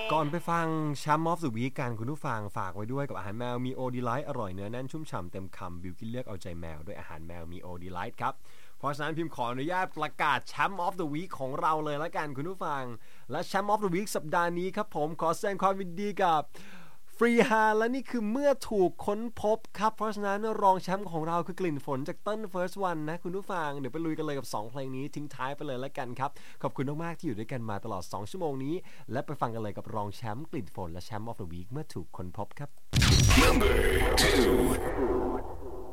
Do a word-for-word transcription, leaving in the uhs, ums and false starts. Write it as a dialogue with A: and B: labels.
A: ก่อนไปฟังแชมป์ออฟเดอะวีคกันคุณผู้ฟังฝากไว้ด้วยกับอาหารแมวมีโอดีไลท์อร่อยเนื้อแน่นชุ่มฉ่ำเต็มคำบิวกินเลือกเอาใจแมวด้วยอาหารแมวมีโอดีไลท์ครับเพราะฉะนั้นพิมพ์ขออนุญาตประกาศแชมป์ออฟเดอะวีคของเราเลยละกันคุณผู้ฟังและแชมป์ออฟเดอะวีคสัปดาห์นี้ครับผมขอแสดงความยินดีกับฟรีฮาและนี่คือเมื่อถูกค้นพบครับเพราะฉะนั้นรองแชมป์ของเราคือกลิ่นฝนจากเติ้ล First One นะคุณผู้ฟังเดี๋ยวไปลุยกันเลยกับสองเพลงนี้ทิ้งท้ายไปเลยละกันครับขอบคุณมากๆที่อยู่ด้วยกันมาตลอดสองชั่วโมงนี้และไปฟังกันเลยกับรองแชมป์กลิ่นฝนและแชมป์ of the week เมื่อถูกค้นพบครับ
B: Number two